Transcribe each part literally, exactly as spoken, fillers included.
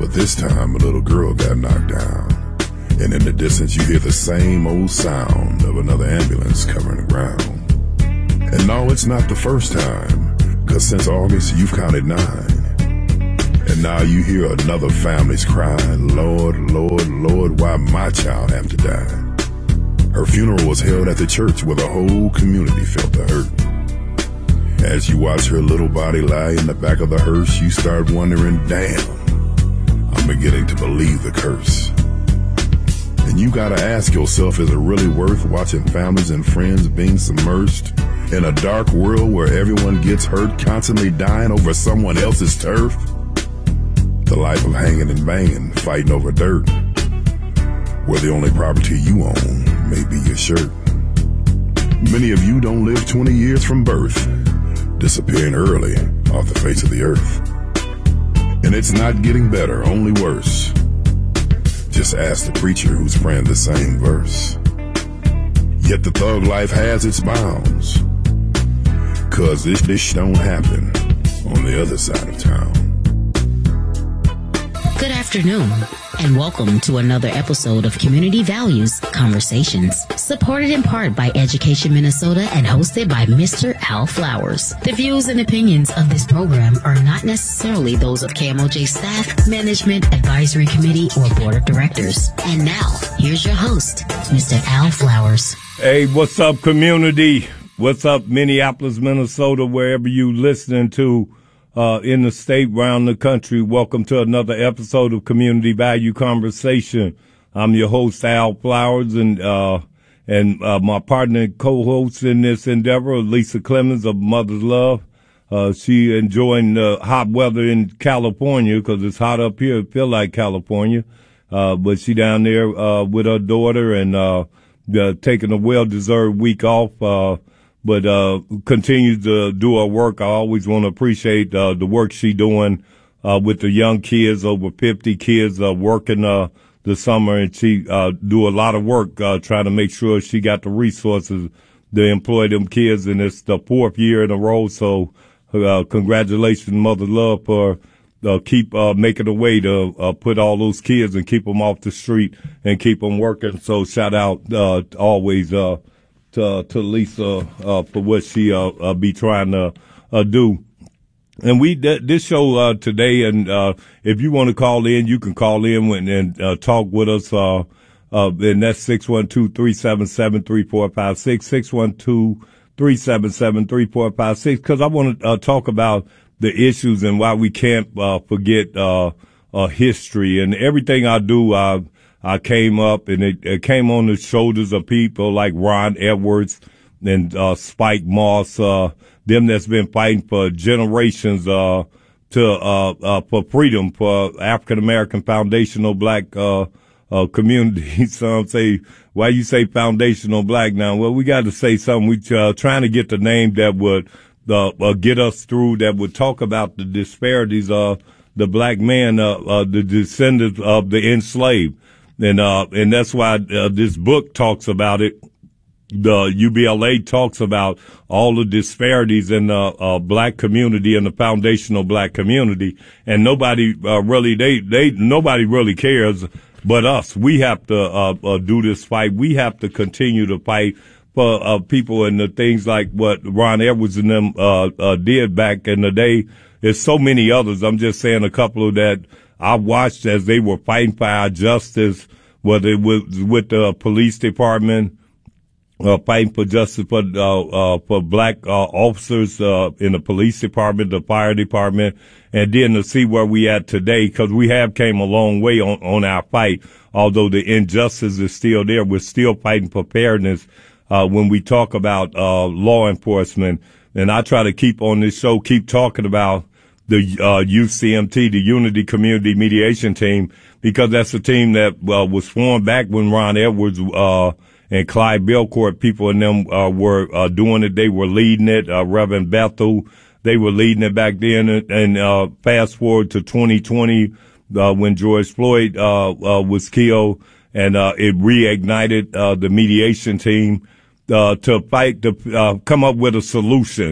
But this time, a little girl got knocked down. And in the distance, you hear the same old sound of another ambulance covering the ground. And no, it's not the first time, because since August, you've counted nine. And now you hear another family's crying, Lord, Lord, Lord, why my child have to die? Her funeral was held at the church where the whole community felt the hurt. As you watch her little body lie in the back of the hearse, you start wondering, damn, I'm beginning to believe the curse. And you gotta ask yourself, is it really worth watching families and friends being submerged in a dark world where everyone gets hurt, constantly dying over someone else's turf? The life of hanging and banging, fighting over dirt, where the only property you own may be your shirt. Many of you don't live twenty years from birth, disappearing early off the face of the earth. And it's not getting better, only worse. Just ask the preacher who's praying the same verse. Yet the thug life has its bounds, 'cause this, this don't happen on the other side of town. Good afternoon, and welcome to another episode of Community Values Conversations, supported in part by Education Minnesota and hosted by Mister Al Flowers. The views and opinions of this program are not necessarily those of K M O J staff, management, advisory committee, or board of directors. And now, here's your host, Mister Al Flowers. Hey, what's up, community? What's up, Minneapolis, Minnesota, wherever you listening to uh in the state, around the country. Welcome to another episode of Community Value Conversation. I'm your host, Al Flowers, and uh and uh my partner and co-host in this endeavor, Lisa Clemens of Mother's Love. Uh she enjoying the hot weather in California, because it's hot up here. It feel like California. Uh but she down there uh with her daughter and uh, uh taking a well-deserved week off. Uh but uh continues to do her work. I always want to appreciate uh the work she doing uh with the young kids, over fifty kids uh working uh the summer, and she uh do a lot of work uh trying to make sure she got the resources to employ them kids, and it's the fourth year in a row. So uh congratulations, Mother Love, for uh keep uh making a way to uh put all those kids and keep them off the street and keep them working. So shout out uh always uh to to Lisa uh for what she uh, uh be trying to uh do. And we th- this show uh today, and uh if you want to call in, you can call in and, and uh talk with us, uh uh and that's six one two, three seven seven, three four five six, six one two, three seven seven, three four five six, because I want to uh, talk about the issues and why we can't uh forget uh uh history. And everything I do, I I came up, and it, it came on the shoulders of people like Ron Edwards and uh Spike Moss, uh them that's been fighting for generations uh to uh uh for freedom, for African American foundational black uh uh community. Some say, why you say foundational black now? Well, we got to say something. We uh trying to get the name that would uh, uh get us through, that would talk about the disparities of the black man, uh, uh the descendants of the enslaved. And, uh, and that's why, uh, this book talks about it. The U B L A talks about all the disparities in the, uh, black community and the foundational black community. And nobody, uh, really, they, they, nobody really cares but us. We have to, uh, uh, do this fight. We have to continue to fight for, uh, people, and the things like what Ron Edwards and them, uh, uh, did back in the day. There's so many others. I'm just saying a couple of that I watched as they were fighting for our justice, whether it was with the police department, uh, fighting for justice for, uh, uh, for black, uh, officers, uh, in the police department, the fire department, and then to see where we at today, because we have came a long way on, on our fight. Although the injustice is still there, we're still fighting for fairness, uh, when we talk about, uh, law enforcement. And I try to keep on this show, keep talking about the uh, U C M T, the Unity Community Mediation Team, because that's a team that uh, was formed back when Ron Edwards uh, and Clyde Belcourt, people and them uh, were uh, doing it. They were leading it. Uh, Reverend Bethel, they were leading it back then. And, and uh, fast forward to twenty twenty, uh, when George Floyd uh, uh, was killed, and uh, it reignited uh, the mediation team uh, to fight, to uh, come up with a solution.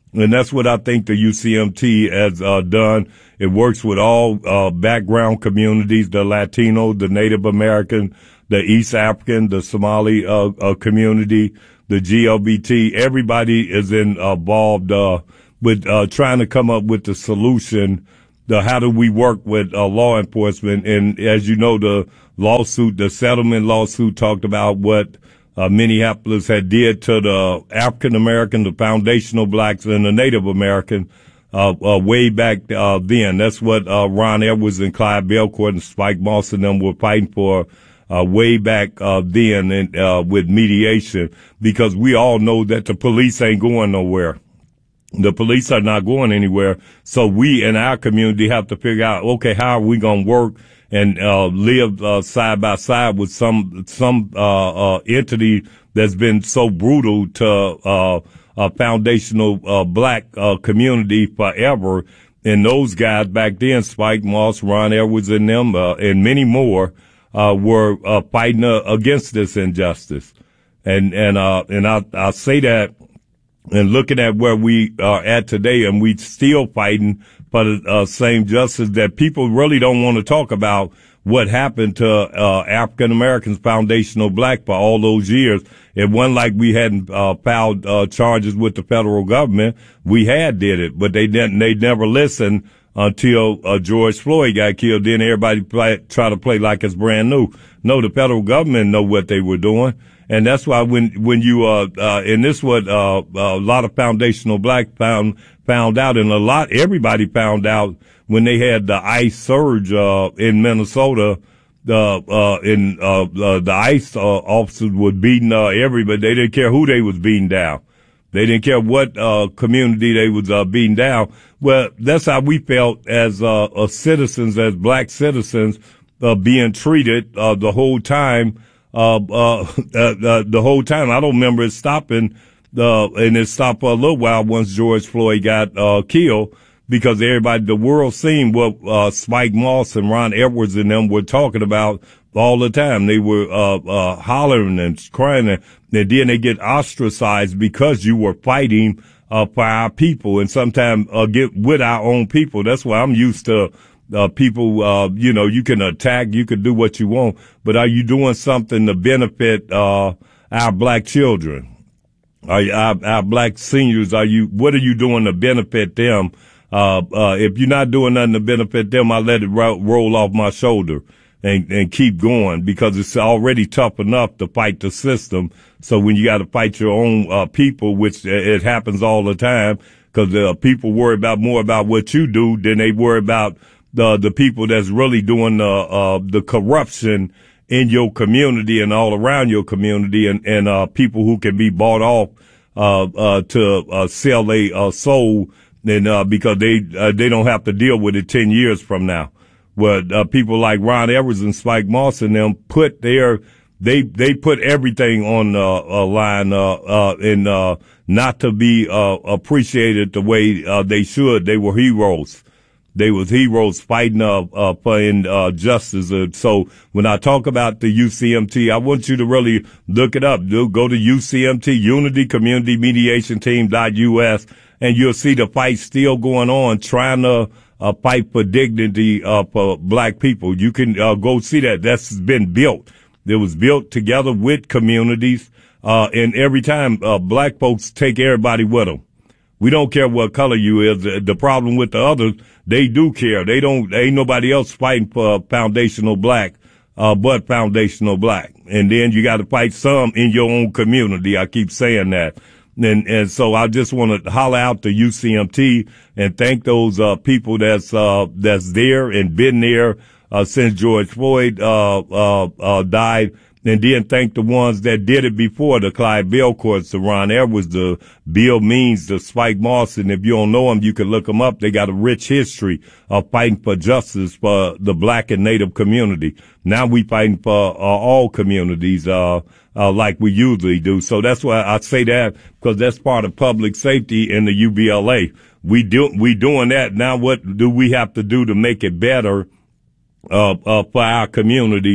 And that's what I think the U C M T has uh, done. It works with all uh, background communities, the Latino, the Native American, the East African, the Somali uh, uh, community, the G L B T. Everybody is in, involved uh, with uh, trying to come up with the solution. The how do we work with uh, law enforcement? And as you know, the lawsuit, the settlement lawsuit talked about what Uh, Minneapolis had did to the African American, the foundational blacks, and the Native American uh, uh, way back uh, then. That's what uh, Ron Edwards and Clyde Belcourt and Spike Moss and them were fighting for uh, way back uh, then and, uh, with mediation, because we all know that the police ain't going nowhere. The police are not going anywhere. So we in our community have to figure out, okay, how are we going to work and uh live uh, side by side with some some uh, uh entity that's been so brutal to uh a foundational uh black uh community forever. And those guys back then, Spike Moss, Ron Edwards, and them, uh, and many more, uh were uh, fighting uh, against this injustice. And and uh and I I say that, and looking at where we are at today, and we still fighting for the uh, same justice, that people really don't want to talk about what happened to uh, African Americans, foundational black, for all those years. It wasn't like we hadn't uh, filed uh, charges with the federal government. We had did it, but they didn't. They never listened until uh, George Floyd got killed. Then everybody play, try to play like it's brand new. No, the federal government know what they were doing. And that's why when, when you, uh, uh, and this what, uh, a lot of foundational black found, found out, and a lot, everybody found out when they had the ICE surge, uh, in Minnesota, the, uh, in, uh, uh the ICE, uh, officers were beating, uh, everybody. They didn't care who they was beating down. They didn't care what, uh, community they was, uh, beating down. Well, that's how we felt as, uh, uh citizens, as black citizens, uh, being treated, uh, the whole time. Uh, uh, uh, the whole time. I don't remember it stopping, uh, and it stopped for a little while once George Floyd got, uh, killed, because everybody, the world seen what, uh, Spike Moss and Ron Edwards and them were talking about all the time. They were, uh, uh, hollering and crying, and, and then they get ostracized because you were fighting, uh, for our people, and sometimes, uh, get with our own people. That's why I'm used to, Uh, people, uh, you know, you can attack, you can do what you want, but are you doing something to benefit, uh, our black children? Are you, our, our black seniors, are you, what are you doing to benefit them? Uh, uh, if you're not doing nothing to benefit them, I let it ro- roll off my shoulder and, and keep going, because it's already tough enough to fight the system. So when you got to fight your own, uh, people, which it happens all the time, because, uh, people worry about more about what you do than they worry about the the people that's really doing the uh the corruption in your community and all around your community, and and uh people who can be bought off uh uh to uh sell a uh, soul, and uh because they uh, they don't have to deal with it ten years from now. Where uh, people like Ron Edwards and Spike Moss and them put their they they put everything on uh, a line uh uh and uh not to be uh appreciated the way uh they should. They were heroes. They was heroes fighting uh, uh, for uh, justice. Uh, so when I talk about the U C M T, I want you to really look it up. Do go to U C M T, Unity Community Mediation Team dot U S, and you'll see the fight still going on, trying to uh, fight for dignity uh, for black people. You can uh, go see that. That's been built. It was built together with communities, uh, and every time uh, black folks take everybody with them. We don't care what color you is. The problem with the others, they do care. They don't, ain't nobody else fighting for foundational black, uh, but foundational black. And then you got to fight some in your own community. I keep saying that. And, and so I just want to holler out to U C M T and thank those, uh, people that's, uh, that's there and been there, uh, since George Floyd, uh, uh, uh, died. And then thank the ones that did it before, the Clyde Belcourts, the Ron Edwards, the Bill Means, the Spike Moss. And if you don't know them, you can look them up. They got a rich history of fighting for justice for the black and native community. Now we fighting for uh, all communities, uh, uh, like we usually do. So that's why I say that, because that's part of public safety in the U B L A. We do, we doing that. Now what do we have to do to make it better? Uh, uh, for our community,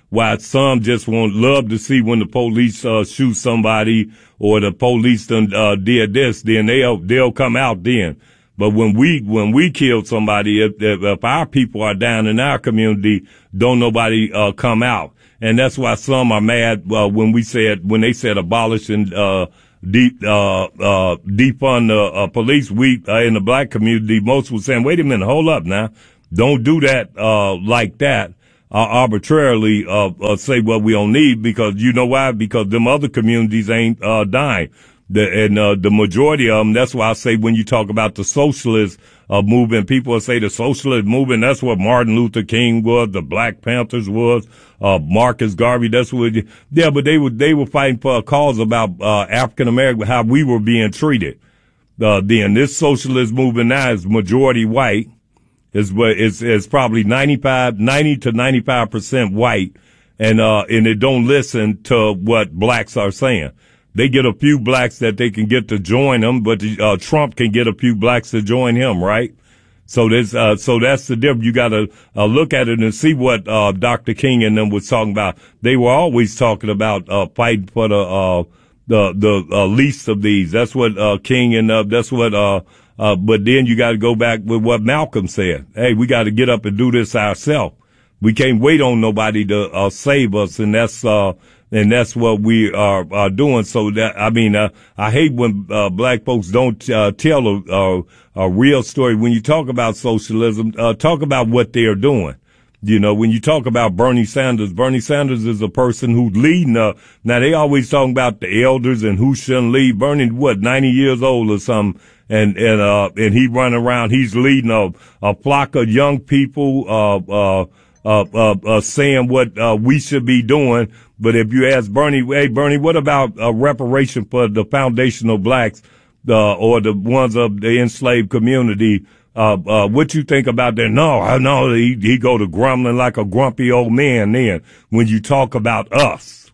why some just won't love to see when the police uh, shoot somebody or the police done, uh, did this, then they'll, they'll come out then. But when we, when we kill somebody, if, if, if our people are down in our community, don't nobody, uh, come out. And that's why some are mad, uh, when we said, when they said abolish and, uh, deep, uh, uh, defund the, uh, police. We, uh, in the black community, most were saying, wait a minute, hold up now. Don't do that, uh, like that, uh, arbitrarily, uh, uh, say what we don't need, because you know why? Because them other communities ain't, uh, dying. The, and, uh, the majority of them, that's why I say when you talk about the socialist, uh, movement, people will say the socialist movement, that's what Martin Luther King was, the Black Panthers was, uh, Marcus Garvey, that's what, yeah, but they were, they were fighting for a cause about, uh, African American, how we were being treated. Uh, then this socialist movement now is majority white, is, is, is probably ninety-five, ninety to ninety-five percent white, and, uh, and it don't listen to what blacks are saying. They get a few blacks that they can get to join them, but uh, Trump can get a few blacks to join him, right? So there's, uh, so that's the difference. You got to uh, look at it and see what uh, Doctor King and them was talking about. They were always talking about uh, fighting for the uh, the the uh, least of these. That's what uh, King and uh, that's what. Uh, uh, but then you got to go back with what Malcolm said. Hey, we got to get up and do this ourselves. We can't wait on nobody to uh, save us, and that's. Uh, And that's what we are, are doing. So that, I mean, uh, I hate when, uh, black folks don't, uh, tell a, a, a real story. When you talk about socialism, uh, talk about what they are doing. You know, when you talk about Bernie Sanders, Bernie Sanders is a person who's leading, uh, now they always talking about the elders and who shouldn't lead. Bernie, what, ninety years old or something. And, and, uh, and he running around, he's leading a, a flock of young people, uh, uh, uh, uh, uh saying what, uh, we should be doing. But if you ask Bernie, hey, Bernie, what about uh, reparation for the foundational blacks, uh, or the ones of the enslaved community? Uh, uh, what you think about that? No, I know he, he go to grumbling like a grumpy old man then when you talk about us.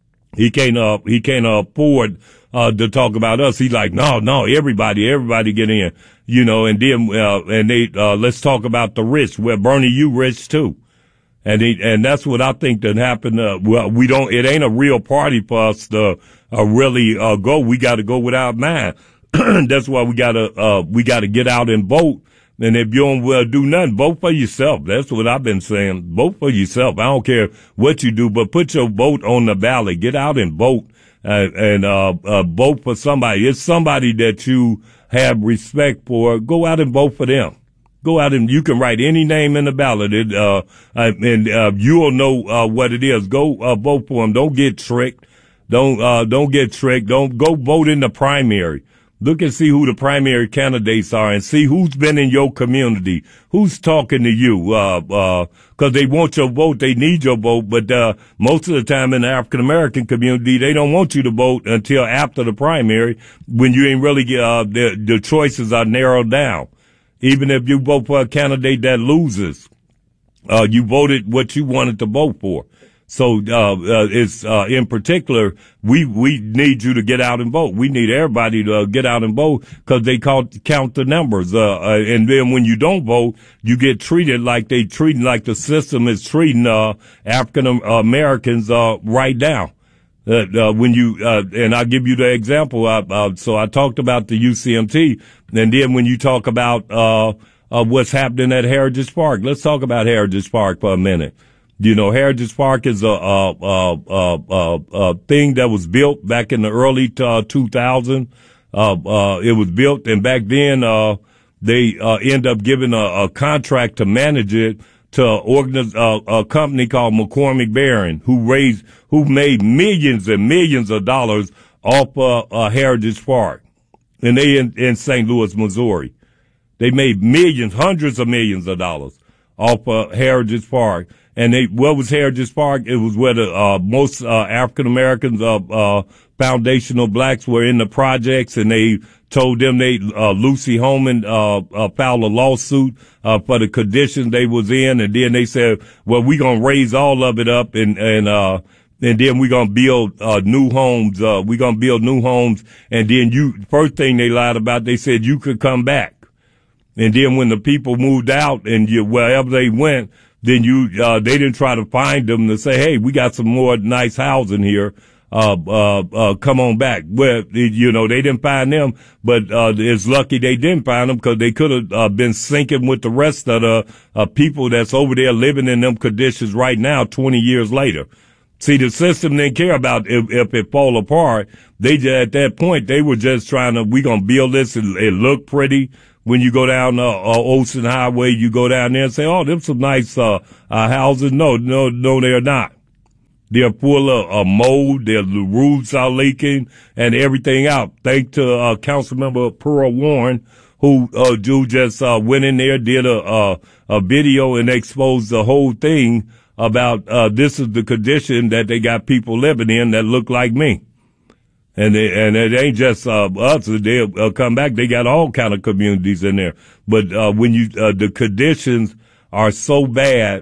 He can't, uh, he can't afford, uh, to talk about us. He's like, no, no, everybody, everybody get in, you know, and then, uh, and they, uh, let's talk about the rich. Well, Bernie, you rich too. And he, and that's what I think that happened. Uh, well, we don't, it ain't a real party for us to, uh, really, uh, go. We got to go with our mind. That's why we got to, uh, we got to get out and vote. And if you don't uh, do nothing, vote for yourself. That's what I've been saying. Vote for yourself. I don't care what you do, but put your vote on the ballot. Get out and vote, uh, and, uh, uh, vote for somebody. It's somebody that you have respect for. Go out and vote for them. Go out and you can write any name in the ballot, it, uh, and uh, you'll know uh, what it is. Go uh, vote for them. Don't get tricked. Don't uh, don't get tricked. Don't go vote in the primary. Look and see who the primary candidates are, and see who's been in your community, who's talking to you. Uh, uh, because they want your vote, they need your vote. But uh, most of the time in the African American community, they don't want you to vote until after the primary, when you ain't really uh, the the choices are narrowed down. Even if you vote for a candidate that loses, uh, you voted what you wanted to vote for. So, uh, uh, it's, uh, in particular, we, we need you to get out and vote. We need everybody to uh, get out and vote because they call, count the numbers. Uh, uh, and then when you don't vote, you get treated like they treating, like the system is treating, uh, African Americans, uh, right now. Uh, uh, when you, uh, and I'll give you the example. Uh, uh, so I talked about the U C M T, and then when you talk about, uh, uh, what's happening at Heritage Park, let's talk about Heritage Park for a minute. You know, Heritage Park is a, a, a, a, a, a thing that was built back in the early, uh, two thousand. Uh, uh, it was built, and back then, uh, they, uh, end up giving a, a contract to manage it to organize, uh, a company called McCormick Barron, who raised, who made millions and millions of dollars off, uh, uh Heritage Park. And they in, in Saint Louis, Missouri. They made millions, hundreds of millions of dollars off, uh, Heritage Park. And they, what was Heritage Park? It was where the, uh, most, uh, African Americans, uh, uh, foundational blacks were in the projects, and they told them they, uh, Lucy Holman, uh, uh, filed a lawsuit, uh, for the conditions they was in. And then they said, well, we gonna raise all of it up and, and, uh, and then we're going to build, uh, new homes, uh, we're going to build new homes. And then you, first thing they lied about, they said you could come back. And then when the people moved out and you, wherever they went, then you, uh, they didn't try to find them to say, hey, we got some more nice housing here. Uh, uh, uh, come on back. Well, you know, they didn't find them, but, uh, it's lucky they didn't find them because they could have, uh, been sinking with the rest of the, uh, people that's over there living in them conditions right now, twenty years later. See, the system didn't care about if, if it fall apart. They just, at that point, they were just trying to, we gonna build this and it look pretty. When you go down, uh, uh, Ocean Highway, you go down there and say, oh, there's some nice, uh, uh, houses. No, no, no, they're not. They're full of, uh, mold. Their, the roofs are leaking and everything out. Thanks to, uh, Councilmember Pearl Warren, who, uh, who just, uh, went in there, did a, uh, a video and exposed the whole thing about, uh, this is the condition that they got people living in that look like me. And they, and it ain't just, uh, us. They'll uh, come back. They got all kind of communities in there. But, uh, when you, uh, the conditions are so bad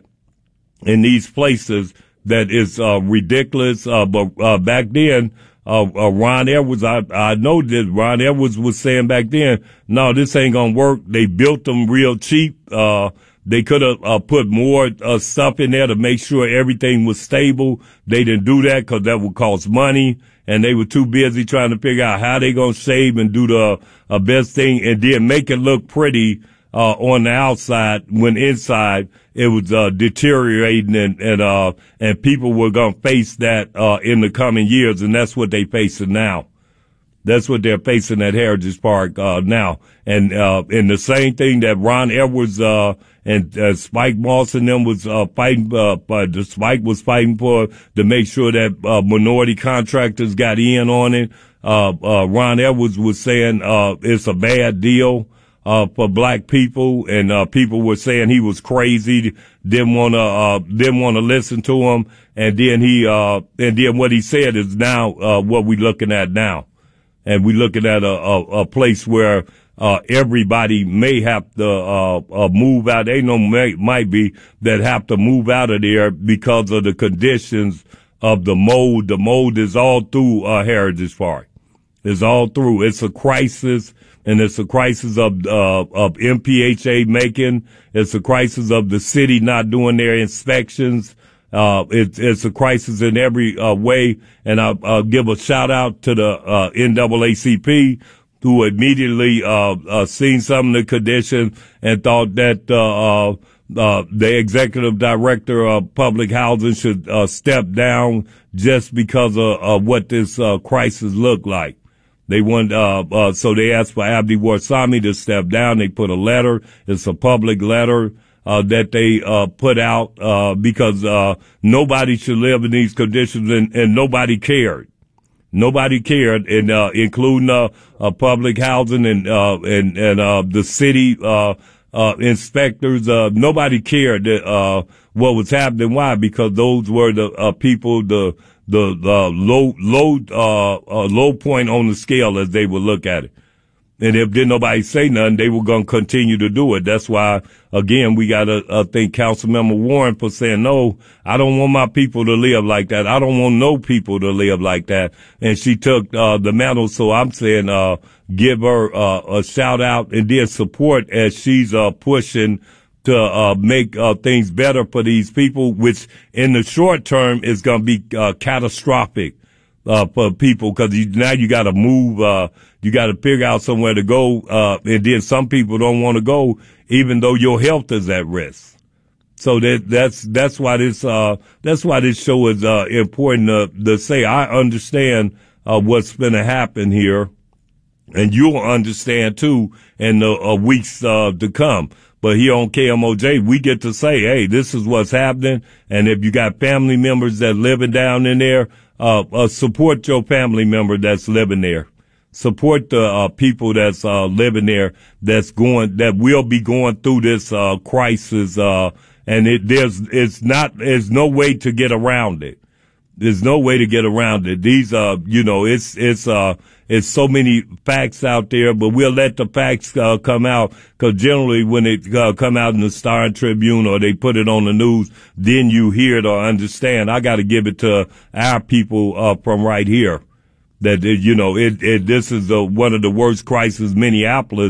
in these places that it's, uh, ridiculous. Uh, but, uh, back then, uh, uh, Ron Edwards, I, I know that Ron Edwards was saying back then, no, this ain't gonna work. They built them real cheap. Uh, They could have uh, put more uh, stuff in there to make sure everything was stable. They didn't do that because that would cost money, and they were too busy trying to figure out how they gonna save and do the uh, best thing, and then make it look pretty uh, on the outside when inside it was uh, deteriorating, and and uh, and people were gonna face that uh, in the coming years, and that's what they facing now. That's what they're facing at Heritage Park uh, now, and uh, and the same thing that Ron Edwards uh, and uh, Spike Moss and them was uh, fighting. Uh, uh, the Spike was fighting for to make sure that uh, minority contractors got in on it. Uh, uh, Ron Edwards was saying uh, it's a bad deal uh, for black people, and uh, people were saying he was crazy. Didn't want to uh, didn't want to listen to him, and then he uh, and then what he said is now uh, what we're looking at now. And we're looking at a, a, a place where, uh, everybody may have to, uh, uh, move out. They know may, might be that have to move out of there because of the conditions of the mold. The mold is all through, uh, Heritage Park. It's all through. It's a crisis, and it's a crisis of, uh, of M P H A making. It's a crisis of the city not doing their inspections. Uh, it's, it's a crisis in every, uh, way. And I'll, I'll give a shout out to the, uh, N double A C P, who immediately, uh, uh, seen some of the conditions and thought that, uh, uh, uh, the executive director of public housing should, uh, step down just because of, of what this, uh, crisis looked like. They want, uh, uh, so they asked for Abdi Warsame to step down. They put a letter. It's a public letter. Uh, that they, uh, put out, uh, because, uh, nobody should live in these conditions, and, and nobody cared. Nobody cared, and, uh, including, uh, uh, public housing and, uh, and, and, uh, the city, uh, uh, inspectors, uh, nobody cared, that, uh, what was happening. Why? Because those were the, uh, people, the, the, the low, low, uh, uh, low point on the scale as they would look at it. And if didn't nobody say nothing, they were going to continue to do it. That's why, again, we got to uh, thank Councilmember Warren for saying, no, I don't want my people to live like that. I don't want no people to live like that. And she took uh, the mantle. So I'm saying uh, give her uh, a shout out and then support as she's uh, pushing to uh, make uh, things better for these people, which in the short term is going to be uh, catastrophic. Uh, for people, cause you, now you gotta move, uh, you gotta figure out somewhere to go, uh, and then some people don't want to go, even though your health is at risk. So that, that's, that's why this, uh, that's why this show is, uh, important to, to say, I understand, uh, what's gonna happen here, and you'll understand too in the uh, weeks, uh, to come. But here on K M O J, we get to say, hey, this is what's happening, and if you got family members that living down in there, Uh, uh, support your family member that's living there. Support the, uh, people that's, uh, living there, that's going, that will be going through this, uh, crisis, uh, and it, there's, it's not, there's no way to get around it. There's no way to get around it. These, uh, you know, it's, it's, uh, it's so many facts out there, but we'll let the facts, uh, come out, cause generally when it, uh, come out in the Star Tribune or they put it on the news, then you hear it or understand. I gotta give it to our people, uh, from right here. That, you know, it, it, this is the, one of the worst crises Minneapolis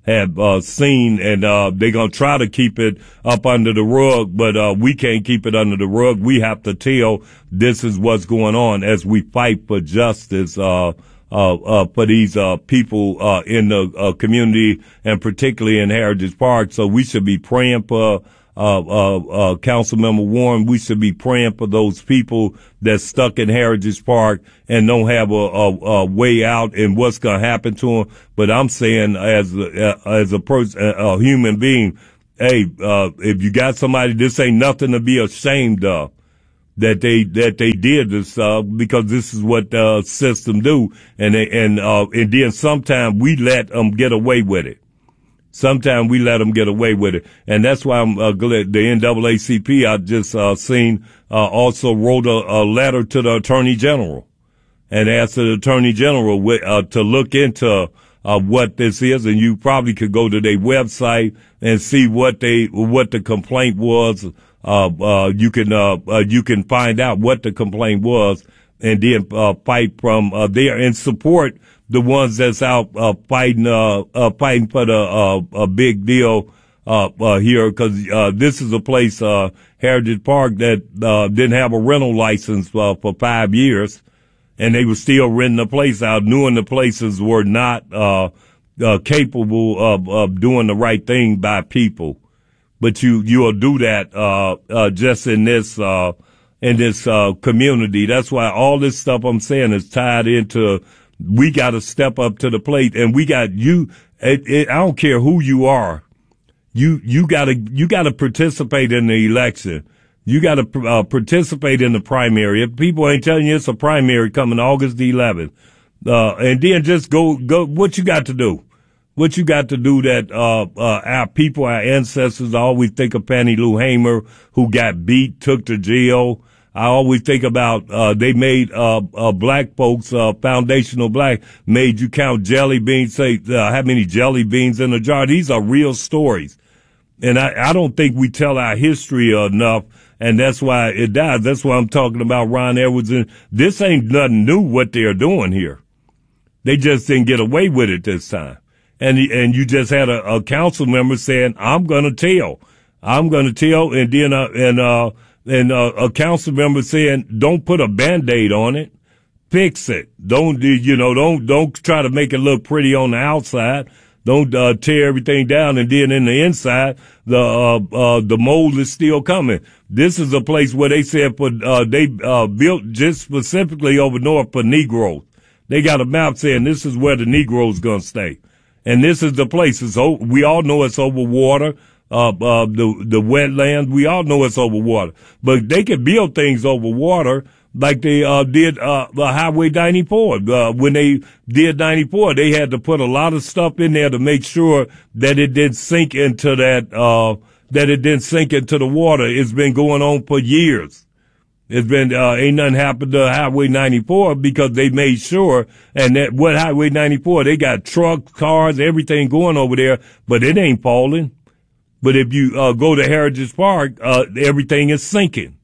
have uh, seen, and uh, they're going to try to keep it up under the rug, but uh, we can't keep it under the rug. We have to tell this is what's going on as we fight for justice uh, uh, uh, for these uh, people uh, in the uh, community, and particularly in Heritage Park. So we should be praying for Uh, uh, uh, Councilmember Warren. We should be praying for those people that's stuck in Heritage Park and don't have a, a, a way out and what's going to happen to them. But I'm saying as a, as a person, a human being, hey, uh, if you got somebody, this ain't nothing to be ashamed of that they, that they did this, uh, because this is what the system do. And, they, and, uh, and then sometimes we let them get away with it. Sometimes we let them get away with it. And that's why I'm uh, glad the N double A C P I just uh, seen uh, also wrote a, a letter to the Attorney General and asked the Attorney General uh, to look into uh, what this is. And you probably could go to their website and see what they what the complaint was. Uh, uh, you can uh, uh, you can find out what the complaint was and then uh, fight from uh, there and support the ones that's out uh, fighting uh, uh, fighting for the uh, a big deal uh, uh, here, because uh, this is a place, uh, Heritage Park, that uh, didn't have a rental license uh, for five years, and they were still renting the place out, knowing the places were not uh, uh, capable of, of doing the right thing by people. But you you'll do that uh, uh, just in this uh, in this uh, community. That's why all this stuff I'm saying is tied into. We got to step up to the plate, and we got you. It, it, I don't care who you are. You, you gotta, you gotta participate in the election. You gotta, uh, participate in the primary. If people ain't telling you it's a primary coming August the eleventh, uh, and then just go, go, what you got to do? What you got to do that, uh, uh, our people, our ancestors, I always think of Fannie Lou Hamer, who got beat, took to jail. I always think about, uh, they made, uh, uh, black folks, uh, foundational black, made you count jelly beans, say, uh, how many jelly beans in a jar. These are real stories. And I, I don't think we tell our history enough, and that's why it dies. That's why I'm talking about Ron Edwards. And this ain't nothing new what they're doing here. They just didn't get away with it this time. And, and you just had a, a council member saying, I'm gonna tell. I'm gonna tell, and then, uh, and, uh, And uh, a council member saying, "Don't put a Band-Aid on it, fix it. Don't you know? Don't don't try to make it look pretty on the outside. Don't uh, tear everything down, and then in the inside, the uh, uh, the mold is still coming." This is a place where they said for uh, they uh, built just specifically over north for Negroes. They got a map saying this is where the Negroes gonna stay, and this is the place. It's, we all know it's over water. Uh, uh, the, the wetlands, we all know it's over water, but they can build things over water like they, uh, did, uh, the Highway ninety-four. Uh, when they did ninety-four, they had to put a lot of stuff in there to make sure that it didn't sink into that, uh, that it didn't sink into the water. It's been going on for years. It's been, uh, ain't nothing happened to Highway ninety-four because they made sure, and that what Highway ninety-four, they got trucks, cars, everything going over there, but it ain't falling. But if you uh, go to Heritage Park, uh, everything is sinking.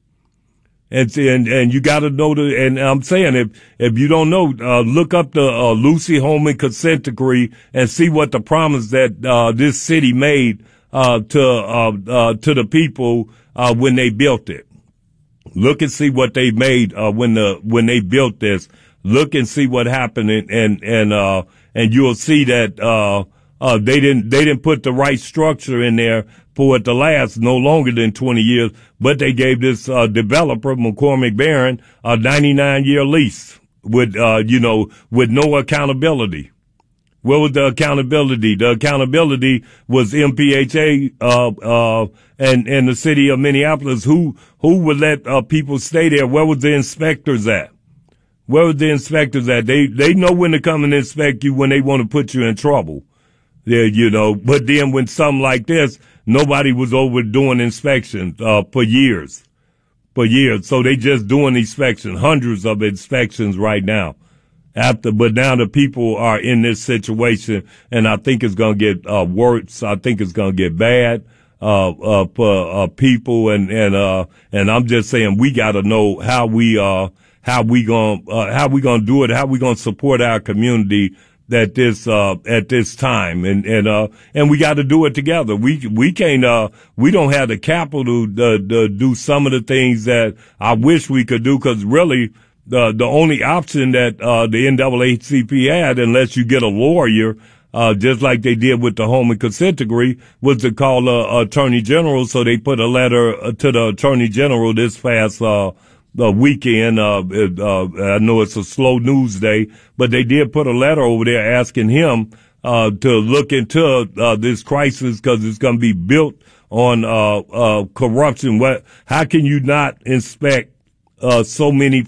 And, and, and you gotta know the, and I'm saying if, if you don't know, uh, look up the, uh, Lucy Holman consent decree and see what the promise that, uh, this city made, uh, to, uh, uh, to the people, uh, when they built it. Look and see what they made, uh, when the, when they built this. Look and see what happened and, and, and, uh, and you'll see that, uh, Uh, they didn't, they didn't put the right structure in there for it to last no longer than twenty years, but they gave this, uh, developer, McCormick Barron, a ninety-nine year lease with, uh, you know, with no accountability. What was the accountability? The accountability was M P H A, uh, uh, and, and the city of Minneapolis. Who, who would let, uh, people stay there? Where was the inspectors at? Where was the inspectors at? They, they know when to come and inspect you when they want to put you in trouble. Yeah, you know, but then when something like this, nobody was over doing inspections, uh, for years, for years. So they just doing inspections, hundreds of inspections right now. After, but now the people are in this situation, and I think it's going to get, uh, worse. I think it's going to get bad, uh, uh, for, uh, people. And, and, uh, and I'm just saying we got to know how we, uh, how we going, uh, how we going to do it, how we going to support our community at this uh at this time, and and uh and we got to do it together. We we can't uh we don't have the capital to, to do some of the things that I wish we could do, because really the the only option that uh the N double A C P had, unless you get a lawyer, uh just like they did with the home and consent decree, was to call the attorney general. So they put a letter to the attorney general this past uh the weekend. Uh, uh, I know it's a slow news day, but they did put a letter over there asking him, uh, to look into, uh, this crisis, cause it's going to be built on, uh, uh, corruption. What, how can you not inspect, uh, so many